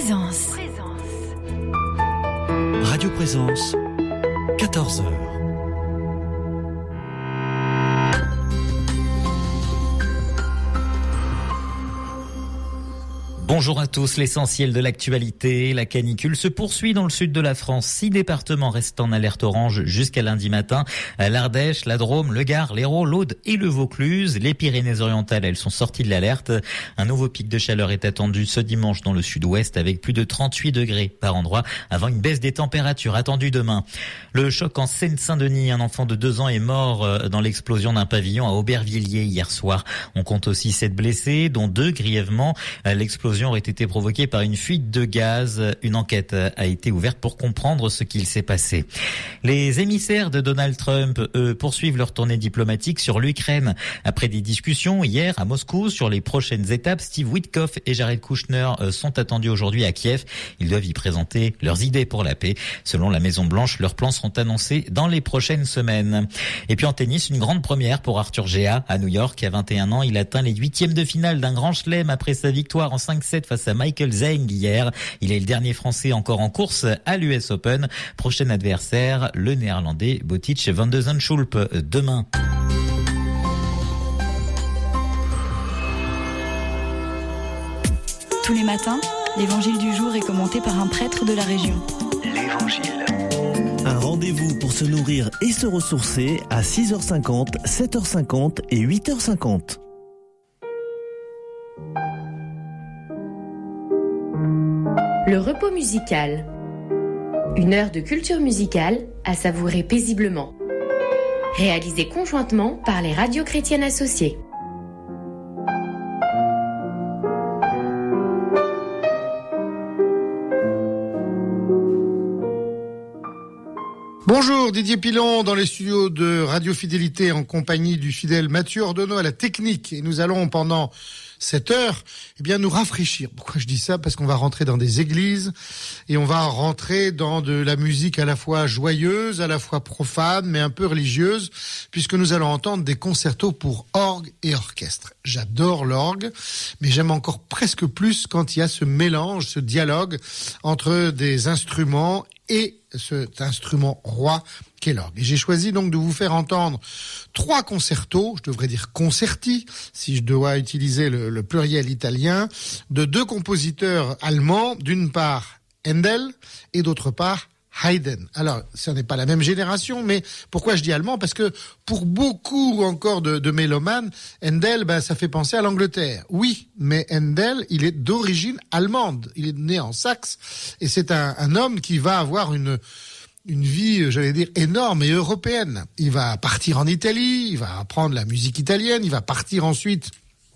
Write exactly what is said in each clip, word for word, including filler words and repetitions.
Présence. Radio Présence, quatorze heures. Bonjour à tous, l'essentiel de l'actualité. La canicule se poursuit dans le sud de la France. Six départements restent en alerte orange jusqu'à lundi matin. L'Ardèche, la Drôme, le Gard, l'Hérault, l'Aude et le Vaucluse. Les Pyrénées-Orientales, elles sont sorties de l'alerte. Un nouveau pic de chaleur est attendu ce dimanche dans le sud-ouest avec plus de trente-huit degrés par endroit avant une baisse des températures attendue demain. Le choc en Seine-Saint-Denis. Un enfant de deux ans est mort dans l'explosion d'un pavillon à Aubervilliers hier soir. On compte aussi sept blessés, dont deux grièvement. L'explosion aurait été provoquée par une fuite de gaz. Une enquête a été ouverte pour comprendre ce qu'il s'est passé. Les émissaires de Donald Trump, eux, poursuivent leur tournée diplomatique sur l'Ukraine. Après des discussions hier à Moscou sur les prochaines étapes, Steve Witkoff et Jared Kushner sont attendus aujourd'hui à Kiev. Ils doivent y présenter leurs idées pour la paix. Selon la Maison-Blanche, leurs plans seront annoncés dans les prochaines semaines. Et puis en tennis, une grande première pour Arthur Gea à New York. À vingt et un ans, il atteint les huitièmes de finale d'un grand chelem après sa victoire en cinq sept face à Michael Zheng hier. Il est le dernier Français encore en course à l'U S Open. Prochain adversaire, le Néerlandais Botic van de Zandschulp demain. Tous les matins, l'évangile du jour est commenté par un prêtre de la région. L'Évangile. Un rendez-vous pour se nourrir et se ressourcer à six heures cinquante, sept heures cinquante et huit heures cinquante. Le repos musical. Une heure de culture musicale à savourer paisiblement. Réalisée conjointement par les radios chrétiennes associées. Bonjour, Didier Pilon dans les studios de Radio Fidélité en compagnie du fidèle Mathieu Ordonneau à la technique. Et nous allons pendant cette heure, eh bien, nous rafraîchir. Pourquoi je dis ça? Parce qu'on va rentrer dans des églises et on va rentrer dans de la musique à la fois joyeuse, à la fois profane, mais un peu religieuse, puisque nous allons entendre des concertos pour orgue et orchestre. J'adore l'orgue, mais j'aime encore presque plus quand il y a ce mélange, ce dialogue entre des instruments et cet instrument roi qu'est l'orgue. Et j'ai choisi donc de vous faire entendre trois concertos, je devrais dire concerti, si je dois utiliser le, le pluriel italien, de deux compositeurs allemands, d'une part Handel et d'autre part Haydn. Alors, ce n'est pas la même génération, mais pourquoi je dis allemand? Parce que pour beaucoup encore de, de mélomanes, Handel, ben, ça fait penser à l'Angleterre. Oui, mais Handel, il est d'origine allemande. Il est né en Saxe, et c'est un, un homme qui va avoir une une vie, j'allais dire, énorme et européenne. Il va partir en Italie, il va apprendre la musique italienne, il va partir ensuite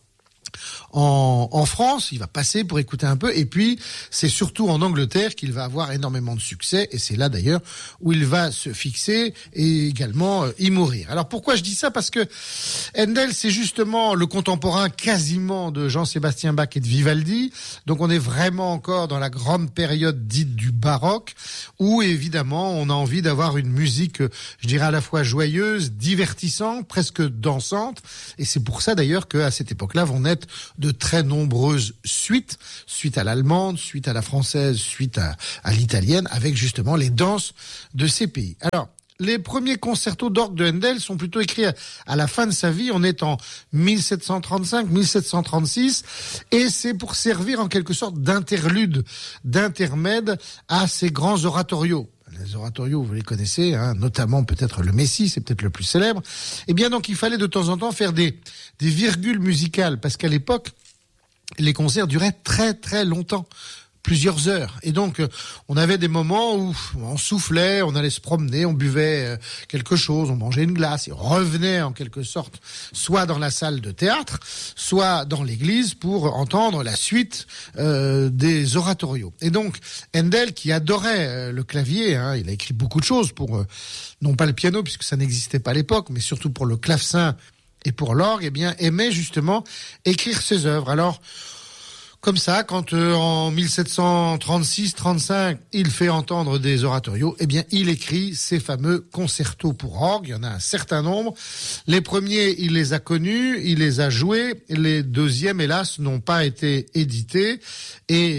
En, en France, il va passer pour écouter un peu, et puis c'est surtout en Angleterre qu'il va avoir énormément de succès, et c'est là d'ailleurs où il va se fixer et également euh, y mourir. Alors pourquoi je dis ça? Parce que Handel, c'est justement le contemporain quasiment de Jean-Sébastien Bach et de Vivaldi, donc on est vraiment encore dans la grande période dite du baroque, où évidemment on a envie d'avoir une musique, je dirais à la fois joyeuse, divertissante, presque dansante, et c'est pour ça d'ailleurs qu'à cette époque-là vont naître de très nombreuses suites, suite à l'allemande, suite à la française, suite à, à l'italienne, avec justement les danses de ces pays. Alors, les premiers concertos d'orgue de Handel sont plutôt écrits à, à la fin de sa vie. On est en dix-sept cent trente-cinq dix-sept cent trente-six, et c'est pour servir en quelque sorte d'interlude, d'intermède à ces grands oratorios. Les oratorios, vous les connaissez, hein, notamment peut-être le Messie, c'est peut-être le plus célèbre. Eh bien, donc, il fallait de temps en temps faire des, des virgules musicales, parce qu'à l'époque, les concerts duraient très très longtemps, plusieurs heures. Et donc, on avait des moments où on soufflait, on allait se promener, on buvait quelque chose, on mangeait une glace, et on revenait en quelque sorte, soit dans la salle de théâtre, soit dans l'église pour entendre la suite euh, des oratorios. Et donc, Handel, qui adorait euh, le clavier, hein, il a écrit beaucoup de choses pour, euh, non pas le piano, puisque ça n'existait pas à l'époque, mais surtout pour le clavecin et pour l'orgue, eh bien, aimait justement écrire ses œuvres. Alors, comme ça, quand euh, en dix-sept cent trente-six trente-cinq, il fait entendre des oratorios, eh bien, il écrit ces fameux concertos pour orgue. Il y en a un certain nombre. Les premiers, il les a connus, il les a joués. Les deuxièmes, hélas, n'ont pas été édités. Et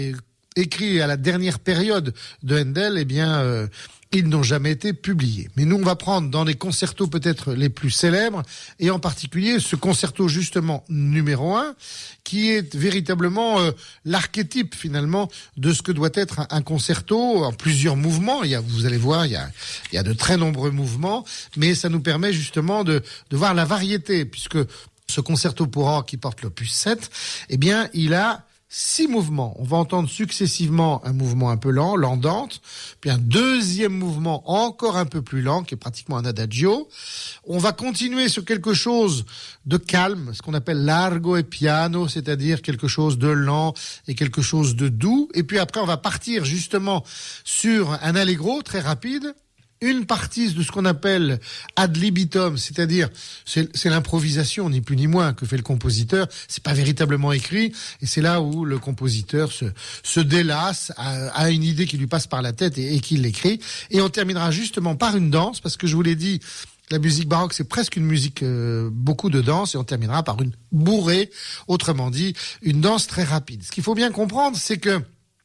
écrits à la dernière période de Handel, eh bien, euh, ils n'ont jamais été publiés. Mais nous, on va prendre dans les concertos peut-être les plus célèbres, et en particulier ce concerto justement numéro un, qui est véritablement euh, l'archétype finalement de ce que doit être un, un concerto en plusieurs mouvements. Il y a, vous allez voir, il y a, il y a de très nombreux mouvements, mais ça nous permet justement de, de voir la variété, puisque ce concerto pour orgue qui porte l'opus sept, eh bien, il a six mouvements. On va entendre successivement un mouvement un peu lent, l'andante, puis un deuxième mouvement encore un peu plus lent, qui est pratiquement un adagio. On va continuer sur quelque chose de calme, ce qu'on appelle largo et piano, c'est-à-dire quelque chose de lent et quelque chose de doux. Et puis après, on va partir justement sur un allegro très rapide, une partie de ce qu'on appelle ad libitum, c'est-à-dire c'est, c'est l'improvisation, ni plus ni moins, que fait le compositeur. C'est pas véritablement écrit, et c'est là où le compositeur se, se délasse, a, a une idée qui lui passe par la tête et, et qu'il l'écrit. Et on terminera justement par une danse, parce que je vous l'ai dit, la musique baroque, c'est presque une musique, euh, beaucoup de danse, et on terminera par une bourrée, autrement dit, une danse très rapide. Ce qu'il faut bien comprendre, c'est que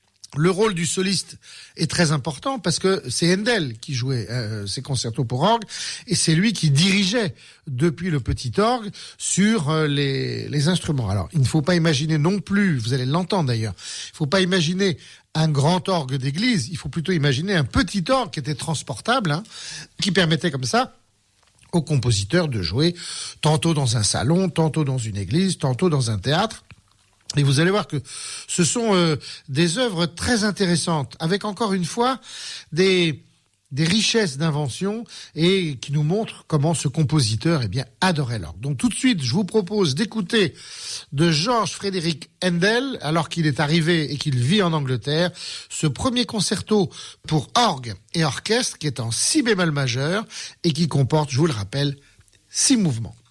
le rôle du soliste est très important parce que c'est Handel qui jouait euh, ses concertos pour orgue, et c'est lui qui dirigeait depuis le petit orgue sur euh, les, les instruments. Alors, il ne faut pas imaginer non plus, vous allez l'entendre d'ailleurs, il ne faut pas imaginer un grand orgue d'église, il faut plutôt imaginer un petit orgue qui était transportable, hein, qui permettait comme ça au compositeur de jouer tantôt dans un salon, tantôt dans une église, tantôt dans un théâtre. Et vous allez voir que ce sont euh, des œuvres très intéressantes, avec encore une fois des des richesses d'invention, et qui nous montrent comment ce compositeur eh bien adorait l'orgue. Donc tout de suite, je vous propose d'écouter de George Frédéric Handel, alors qu'il est arrivé et qu'il vit en Angleterre, ce premier concerto pour orgue et orchestre qui est en si bémol majeur et qui comporte, je vous le rappelle, six mouvements.